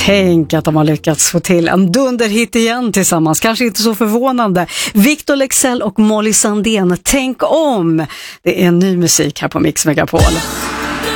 Tänk att de har lyckats få till en dunderhit igen tillsammans. Kanske inte så förvånande. Victor Leksell och Molly Sandén, Tänk om. Det är ny musik här på Mix Megapol.